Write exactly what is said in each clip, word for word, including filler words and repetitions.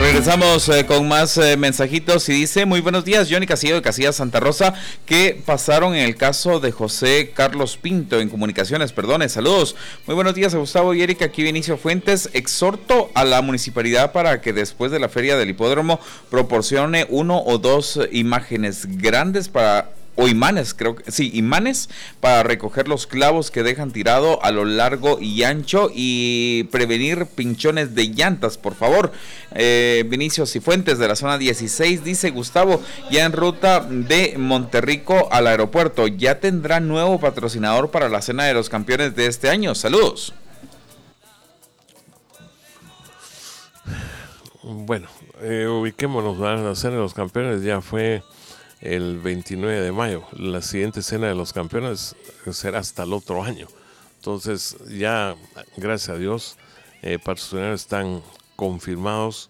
Regresamos eh, con más eh, mensajitos y dice: muy buenos días, Johnny Casillo de Casillas Santa Rosa. ¿Qué pasaron en el caso de José Carlos Pinto en comunicaciones? Perdone, saludos. Muy buenos días a Gustavo y Erika, aquí Vinicio Fuentes. Exhorto a la municipalidad para que después de la feria del hipódromo proporcione uno o dos imágenes grandes para o imanes, creo que sí, imanes para recoger los clavos que dejan tirado a lo largo y ancho y prevenir pinchones de llantas, por favor. Eh, Vinicio Cifuentes de la zona dieciséis dice: Gustavo, ya en ruta de Monterrico al aeropuerto, ya tendrá nuevo patrocinador para la Cena de los Campeones de este año. Saludos. Bueno, eh, ubiquémonos, la Cena de los Campeones ya fue el veintinueve de mayo. La siguiente Cena de los Campeones será hasta el otro año. Entonces ya, gracias a Dios, eh, patrocinadores están confirmados.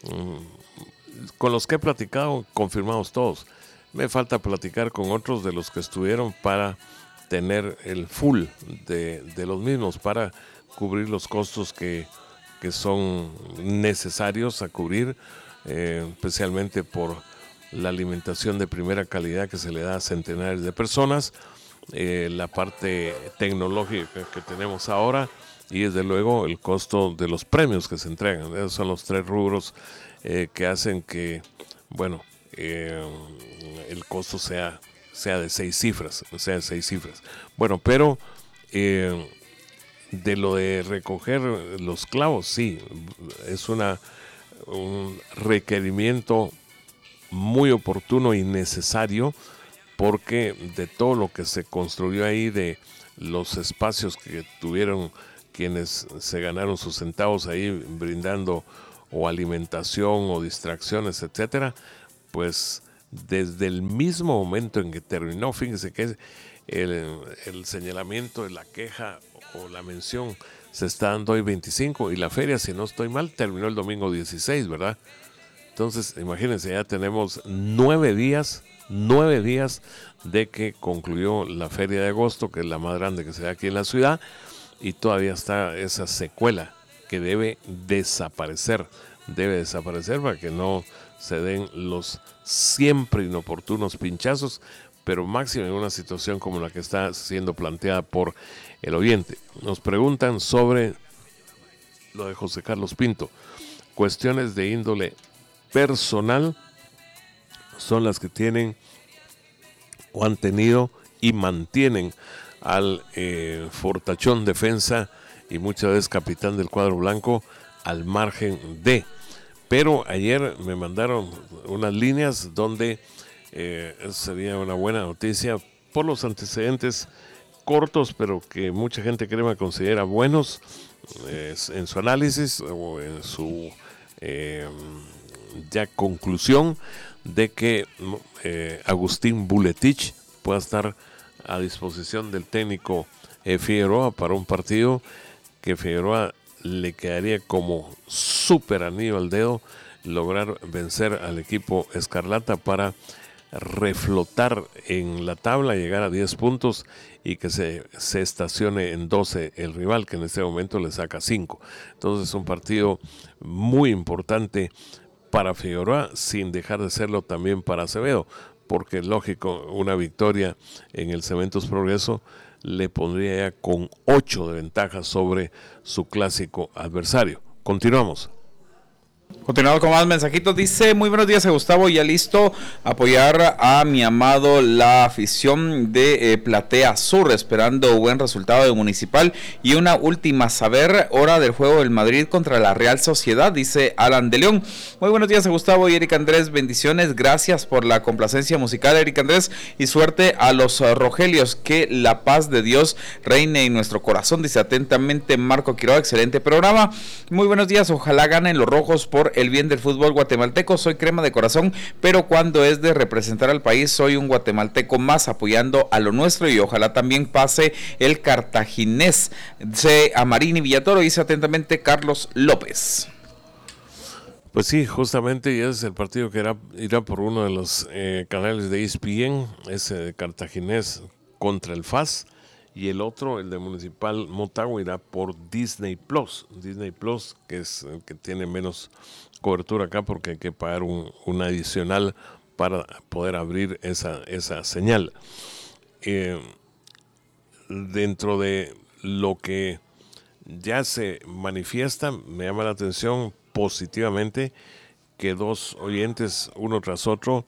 Mm, con los que he platicado, confirmados todos. Me falta platicar con otros de los que estuvieron para tener el full de, de los mismos, para cubrir los costos que, que son necesarios a cubrir, eh, especialmente por la alimentación de primera calidad que se le da a centenares de personas, eh, la parte tecnológica que tenemos ahora y desde luego el costo de los premios que se entregan. Esos son los tres rubros eh, que hacen que, bueno, eh, el costo sea, sea de seis cifras, sea de seis cifras. Bueno, pero eh, de lo de recoger los clavos, sí, es una un requerimiento muy oportuno y necesario, porque de todo lo que se construyó ahí, de los espacios que tuvieron quienes se ganaron sus centavos ahí brindando o alimentación o distracciones, etcétera, pues desde el mismo momento en que terminó, fíjense que el, el señalamiento de la queja o la mención se está dando hoy veinticinco y la feria, si no estoy mal, terminó el domingo dieciséis, ¿verdad? Entonces, imagínense, ya tenemos nueve días, nueve días de que concluyó la Feria de Agosto, que es la más grande que se da aquí en la ciudad, y todavía está esa secuela que debe desaparecer, debe desaparecer para que no se den los siempre inoportunos pinchazos, pero máximo en una situación como la que está siendo planteada por el oyente. Nos preguntan sobre lo de José Carlos Pinto, cuestiones de índole personal son las que tienen o han tenido y mantienen al eh, fortachón defensa y muchas veces capitán del cuadro blanco al margen de. Pero ayer me mandaron unas líneas donde eh, sería una buena noticia por los antecedentes cortos, pero que mucha gente cree me considera buenos eh, en su análisis o en su eh, ya conclusión de que eh, Agustín Buletich pueda estar a disposición del técnico eh, Figueroa para un partido que Figueroa le quedaría como súper anillo al dedo lograr vencer al equipo Escarlata para reflotar en la tabla, llegar a diez puntos y que se, se estacione en doce el rival, que en este momento le saca cinco. Entonces es un partido muy importante para Figueroa, sin dejar de serlo también para Acevedo, porque lógico, una victoria en el Cementos Progreso le pondría ya con ocho de ventaja sobre su clásico adversario. Continuamos. Continuamos con más mensajitos. Dice: muy buenos días a Gustavo, ya listo apoyar a mi amado la afición de eh, Platea Sur, esperando buen resultado de Municipal. Y una última, saber hora del juego del Madrid contra la Real Sociedad, dice Alan de León. Muy buenos días a Gustavo y Eric Andrés, bendiciones, gracias por la complacencia musical, Eric Andrés, y suerte a los uh, Rogelios, que la paz de Dios reine en nuestro corazón, dice atentamente Marco Quiroga. Excelente programa, muy buenos días, ojalá ganen los rojos por el bien del fútbol guatemalteco. Soy crema de corazón, pero cuando es de representar al país soy un guatemalteco más, apoyando a lo nuestro, y ojalá también pase el cartaginés. Se Amarini Villatoro, dice atentamente Carlos López. Pues sí, justamente, y ese es el partido que irá, irá por uno de los eh, canales de E S P N, ese de cartaginés contra el F A S, y el otro, el de Municipal Motagua, irá por Disney Plus. Disney Plus, que es el que tiene menos cobertura acá porque hay que pagar un, un adicional para poder abrir esa, esa señal. Eh, dentro de lo que ya se manifiesta, me llama la atención positivamente que dos oyentes, uno tras otro,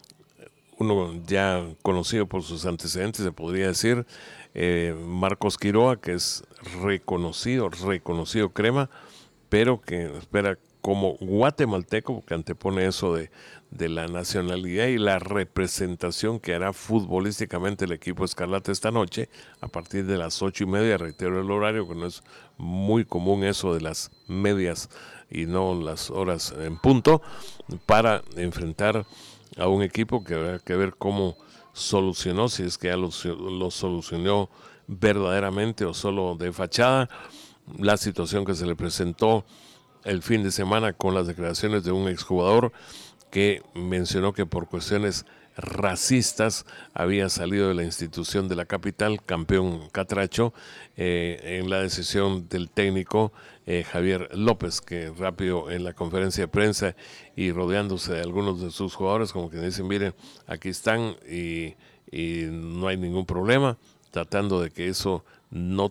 uno ya conocido por sus antecedentes, se podría decir, eh, Marcos Quiroa, que es reconocido, reconocido crema, pero que espera como guatemalteco, porque antepone eso de, de la nacionalidad y la representación que hará futbolísticamente el equipo Escarlata esta noche, a partir de las ocho y media, reitero el horario, que no es muy común eso de las medias y no las horas en punto, para enfrentar a un equipo que habrá que ver cómo solucionó, si es que ya lo, lo solucionó verdaderamente o solo de fachada, la situación que se le presentó el fin de semana con las declaraciones de un exjugador que mencionó que por cuestiones racistas había salido de la institución de la capital, campeón catracho, eh, en la decisión del técnico eh, Javier López, que rápido en la conferencia de prensa y rodeándose de algunos de sus jugadores, como que dicen, miren, aquí están y, y no hay ningún problema, tratando de que eso no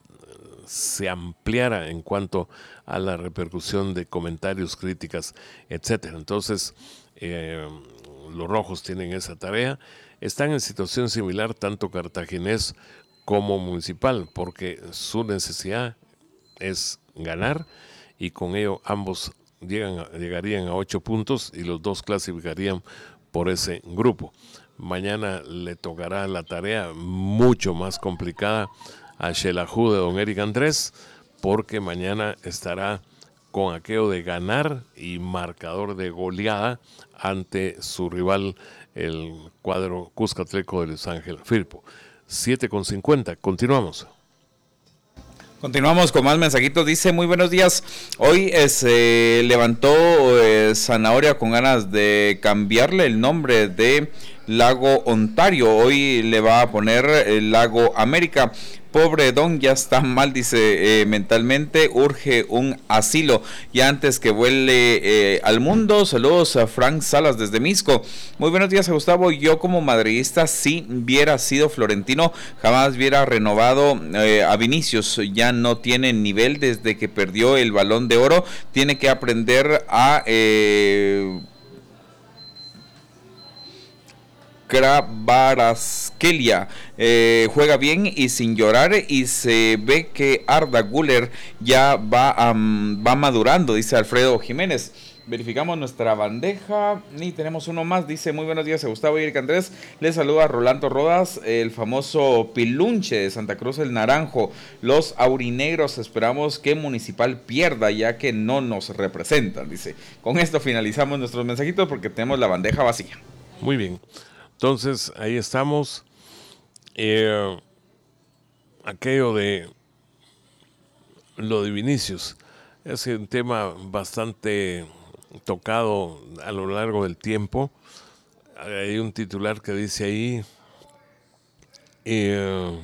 se ampliara en cuanto a la repercusión de comentarios, críticas, etcétera. Entonces, eh, los rojos tienen esa tarea. Están en situación similar tanto Cartaginés como Municipal, porque su necesidad es ganar y con ello ambos llegan a, llegarían a ocho puntos y los dos clasificarían por ese grupo. Mañana le tocará la tarea mucho más complicada a Xelajú de don Eric Andrés, porque mañana estará con aquello de ganar y marcador de goleada ante su rival, el cuadro Cuscatleco de Luis Ángel Firpo. siete con cincuenta, continuamos. Continuamos con más mensajitos. Dice, muy buenos días. Hoy eh, se levantó eh, Zanahoria con ganas de cambiarle el nombre de Lago Ontario. Hoy le va a poner el Lago América. Pobre Don, ya está mal, dice, eh, mentalmente, urge un asilo. Y antes que vuele eh, al mundo, saludos a Frank Salas desde Misco. Muy buenos días, Gustavo. Yo como madridista, si hubiera sido Florentino, jamás hubiera renovado eh, a Vinicius. Ya no tiene nivel desde que perdió el Balón de Oro. Tiene que aprender a... Eh, Kvaratskhelia eh, juega bien y sin llorar y se ve que Arda Güler ya va, um, va madurando, dice Alfredo Jiménez. Verificamos nuestra bandeja y tenemos uno más. Dice, muy buenos días a Gustavo y Eric Andrés. Les saluda Rolando Rodas, el famoso Pilunche de Santa Cruz el Naranjo. Los aurinegros esperamos que Municipal pierda ya que no nos representan, dice. Con esto finalizamos nuestros mensajitos porque tenemos la bandeja vacía. Muy bien. Entonces, ahí estamos. Eh, aquello de lo de Vinicius es un tema bastante tocado a lo largo del tiempo. Hay un titular que dice ahí eh,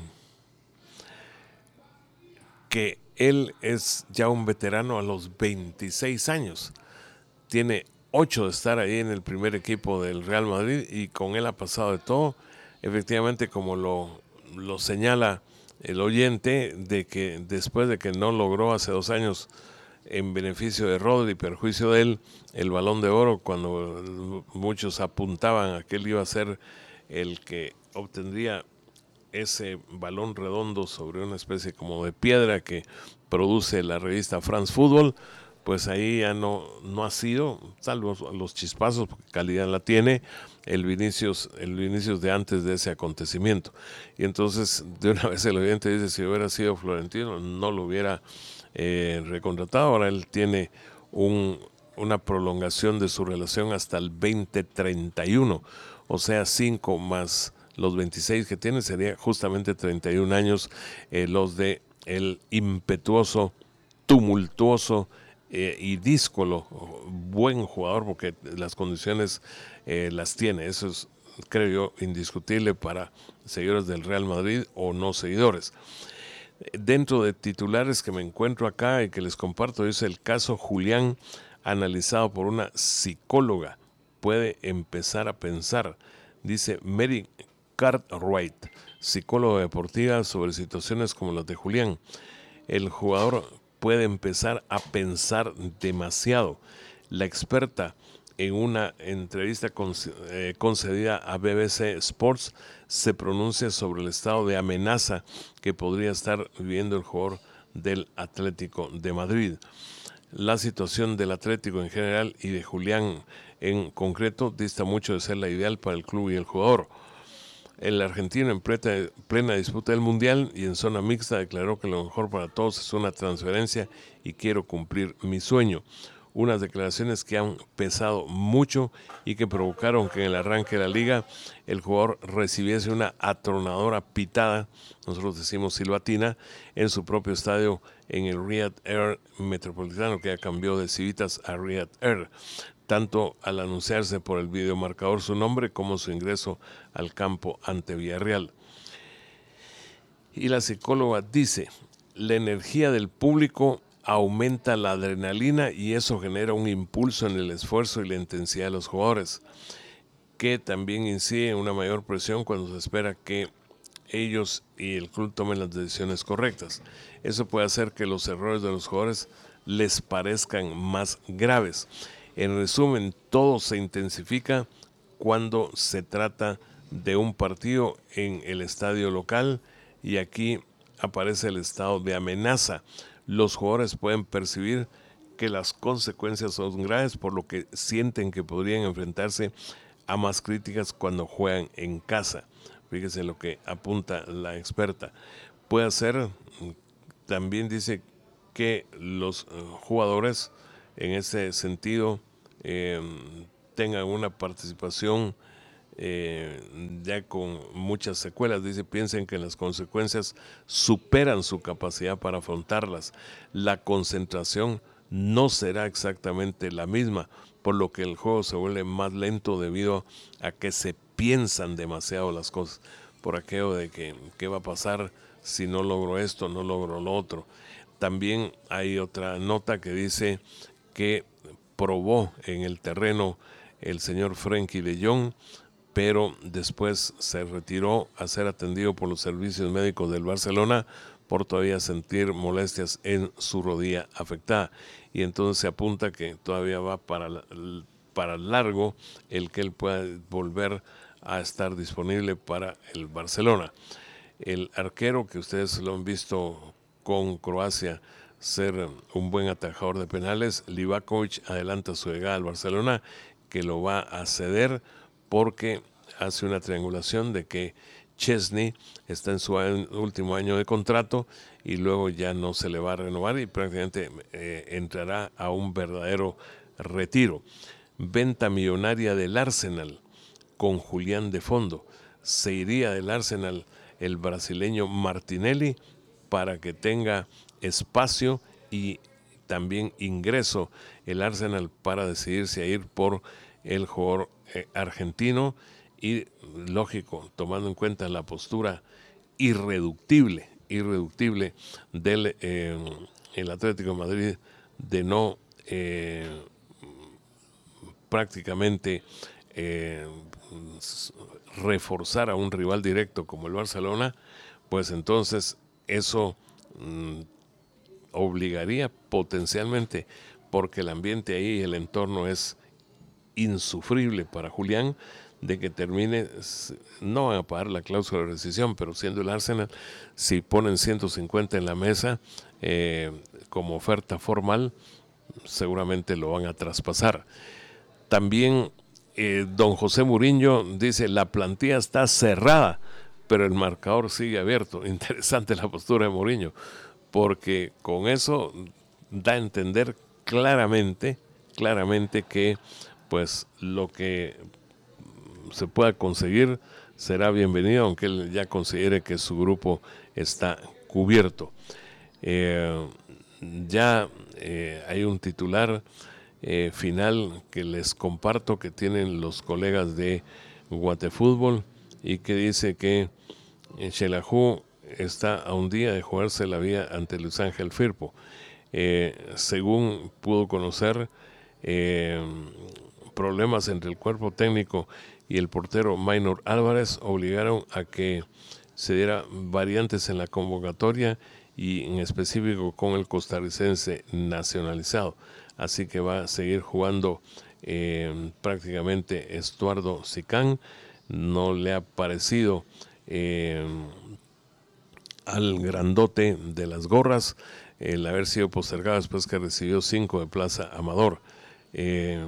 que él es ya un veterano a los veintiséis años. Tiene ocho de estar ahí en el primer equipo del Real Madrid y con él ha pasado de todo. Efectivamente, como lo, lo señala el oyente, de que después de que no logró hace dos años en beneficio de Rodri, perjuicio de él, el Balón de Oro, cuando muchos apuntaban a que él iba a ser el que obtendría ese balón redondo sobre una especie como de piedra que produce la revista France Football, pues ahí ya no, no ha sido, salvo los chispazos, porque calidad la tiene, el Vinicius, el Vinicius de antes de ese acontecimiento. Y entonces, de una vez el oyente dice, si hubiera sido Florentino, no lo hubiera eh, recontratado. Ahora él tiene un, una prolongación de su relación hasta el veinte treinta y uno, o sea, cinco más los veintiséis que tiene, sería justamente treinta y un años, eh, los de el impetuoso, tumultuoso, Eh, y díscolo, buen jugador porque las condiciones eh, las tiene. Eso es, creo yo, indiscutible para seguidores del Real Madrid o no seguidores. Dentro de titulares que me encuentro acá y que les comparto, es el caso Julián analizado por una psicóloga, puede empezar a pensar, dice Mary Cartwright, psicóloga deportiva, sobre situaciones como las de Julián. El jugador puede empezar a pensar demasiado. La experta, en una entrevista concedida a B B C Sports, se pronuncia sobre el estado de amenaza que podría estar viviendo el jugador del Atlético de Madrid. La situación del Atlético en general y de Julián en concreto dista mucho de ser la ideal para el club y el jugador. El argentino, en plena, plena disputa del Mundial y en zona mixta, declaró que lo mejor para todos es una transferencia y quiero cumplir mi sueño. Unas declaraciones que han pesado mucho y que provocaron que en el arranque de la liga el jugador recibiese una atronadora pitada, nosotros decimos silbatina, en su propio estadio en el Riyadh Air Metropolitano, que ya cambió de Civitas a Riyadh Air, tanto al anunciarse por el videomarcador su nombre como su ingreso al campo ante Villarreal. Y la psicóloga dice, la energía del público aumenta la adrenalina y eso genera un impulso en el esfuerzo y la intensidad de los jugadores, que también incide en una mayor presión cuando se espera que ellos y el club tomen las decisiones correctas. Eso puede hacer que los errores de los jugadores les parezcan más graves. En resumen, todo se intensifica cuando se trata de un partido en el estadio local y aquí aparece el estado de amenaza. Los jugadores pueden percibir que las consecuencias son graves, por lo que sienten que podrían enfrentarse a más críticas cuando juegan en casa. Fíjese lo que apunta la experta. Puede ser, también dice que los jugadores en ese sentido eh, tengan una participación Eh, ya con muchas secuelas. Dice, piensen que las consecuencias superan su capacidad para afrontarlas. La concentración no será exactamente la misma, por lo que el juego se vuelve más lento debido a que se piensan demasiado las cosas, por aquello de que qué va a pasar si no logro esto, no logro lo otro. También hay otra nota que dice que probó en el terreno el señor Frenkie de Jong, pero después se retiró a ser atendido por los servicios médicos del Barcelona por todavía sentir molestias en su rodilla afectada. Y entonces se apunta que todavía va para, para largo el que él pueda volver a estar disponible para el Barcelona. El arquero, que ustedes lo han visto con Croacia ser un buen atajador de penales, Livakovic, adelanta su llegada al Barcelona, que lo va a ceder porque hace una triangulación de que Chesney está en su último año de contrato y luego ya no se le va a renovar y prácticamente eh, entrará a un verdadero retiro. Venta millonaria del Arsenal con Julián de fondo. Se iría del Arsenal el brasileño Martinelli para que tenga espacio y también ingreso el Arsenal para decidirse a ir por el jugador eh, argentino y, lógico, tomando en cuenta la postura irreductible, irreductible del eh, el Atlético de Madrid de no eh, prácticamente eh, reforzar a un rival directo como el Barcelona, pues entonces eso mm, obligaría potencialmente, porque el ambiente ahí, el entorno es insufrible para Julián, de que termine, no van a pagar la cláusula de rescisión, pero siendo el Arsenal, si ponen ciento cincuenta en la mesa eh, como oferta formal, seguramente lo van a traspasar. También eh, don José Mourinho dice, la plantilla está cerrada, pero el marcador sigue abierto. Interesante la postura de Mourinho, porque con eso da a entender claramente, claramente que pues lo que se pueda conseguir será bienvenido, aunque él ya considere que su grupo está cubierto. Eh, ya eh, hay un titular eh, final que les comparto, que tienen los colegas de Guatefútbol, y que dice que Xelajú está a un día de jugarse la vida ante Luis Ángel Firpo. Eh, según pudo conocer eh, problemas entre el cuerpo técnico y el portero Maynor Álvarez obligaron a que se diera variantes en la convocatoria y en específico con el costarricense nacionalizado. Así que va a seguir jugando eh, prácticamente Estuardo Sicán. No le ha parecido eh, al grandote de las gorras el haber sido postergado después que recibió cinco de Plaza Amador. Eh,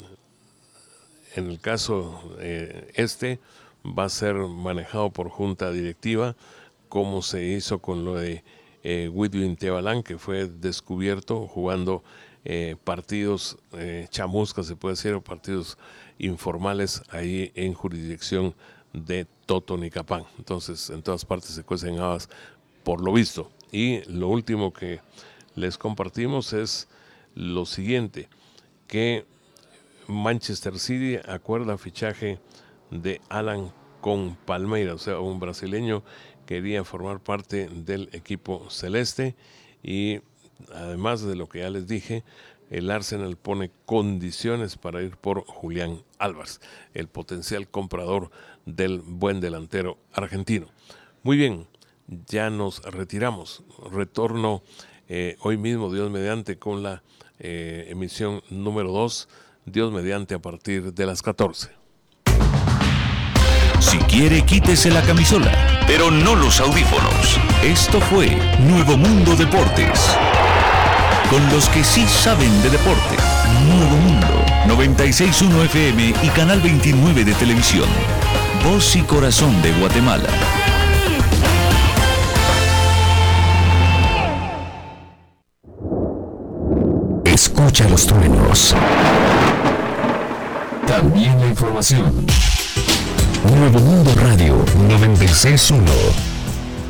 en el caso eh, este va a ser manejado por junta directiva, como se hizo con lo de eh, Whitwin Tebalán, que fue descubierto jugando eh, partidos eh, chamuscas, se puede decir, o partidos informales ahí en jurisdicción de Totonicapán. Entonces, en todas partes se cuecen habas, por lo visto. Y lo último que les compartimos es lo siguiente, que Manchester City acuerda fichaje de Alan con Palmeiras, o sea, un brasileño quería formar parte del equipo celeste. Y además de lo que ya les dije, el Arsenal pone condiciones para ir por Julián Álvarez, el potencial comprador del buen delantero argentino. Muy bien, ya nos retiramos. Retorno eh, hoy mismo, Dios mediante, con la eh, emisión número dos, Dios mediante, a partir de las catorce. Si quiere, quítese la camisola, pero no los audífonos. Esto fue Nuevo Mundo Deportes, con los que sí saben de deporte. Nuevo Mundo, noventa y seis punto uno F M y Canal veintinueve de televisión. Voz y corazón de Guatemala. Escucha los truenos. También la información. Nuevo Mundo Radio noventa y seis punto uno.